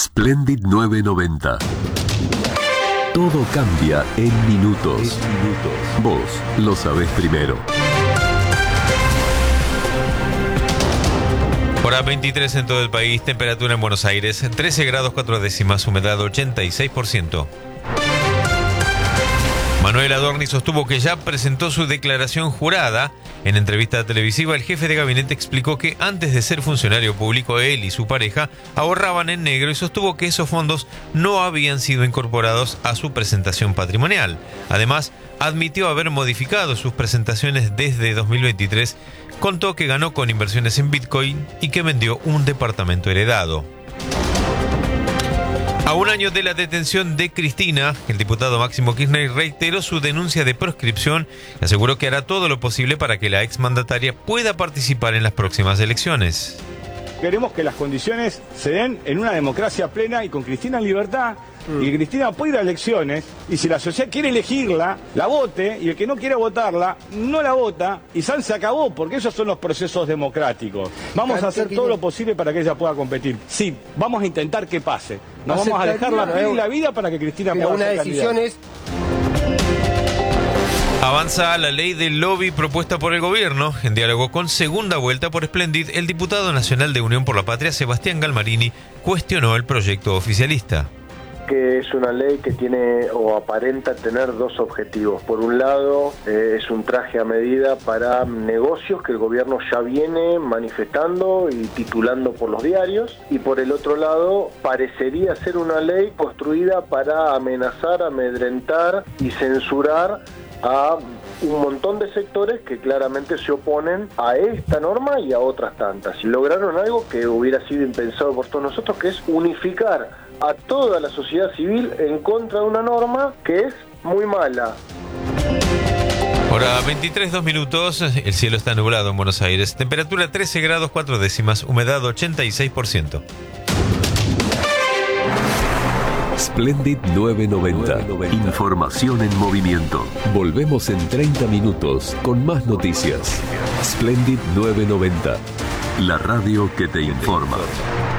Splendid 990. Todo cambia en minutos. Vos lo sabés primero. Hora 23 en todo el país, temperatura en Buenos Aires, 13 grados 4 décimas, humedad 86%. Manuel Adorni sostuvo que ya presentó su declaración jurada. En entrevista televisiva, el jefe de gabinete explicó que antes de ser funcionario público, él y su pareja ahorraban en negro y sostuvo que esos fondos no habían sido incorporados a su presentación patrimonial. Además, admitió haber modificado sus presentaciones desde 2023, contó que ganó con inversiones en Bitcoin y que vendió un departamento heredado. A un año de la detención de Cristina, el diputado Máximo Kirchner reiteró su denuncia de proscripción y aseguró que hará todo lo posible para que la exmandataria pueda participar en las próximas elecciones. Queremos que las condiciones se den en una democracia plena y con Cristina en libertad. Y Cristina puede ir a elecciones y si la sociedad quiere elegirla, la vote, y el que no quiere votarla, no la vota y San se acabó, porque esos son los procesos democráticos. Vamos a hacer todo lo posible para que ella pueda competir. Sí, vamos a intentar que pase. Nos vamos a dejar la vida para que Cristina pueda ser candidata. Avanza la ley del lobby propuesta por el gobierno. En diálogo con Segunda Vuelta por Splendid, el diputado nacional de Unión por la Patria, Sebastián Galmarini, cuestionó el proyecto oficialista. Que es una ley que tiene o aparenta tener dos objetivos. Por un lado, es un traje a medida para negocios que el gobierno ya viene manifestando y titulando por los diarios, y por el otro lado, parecería ser una ley construida para amenazar, amedrentar y censurar a un montón de sectores que claramente se oponen a esta norma y a otras tantas. Y lograron algo que hubiera sido impensado por todos nosotros, que es unificar a toda la sociedad civil en contra de una norma que es muy mala. Hora 23, 2 minutos, el cielo está nublado en Buenos Aires, temperatura 13 grados 4 décimas, humedad 86%. Splendid 990. Información en movimiento. Volvemos en 30 minutos con más noticias. Splendid 990. La radio que te informa.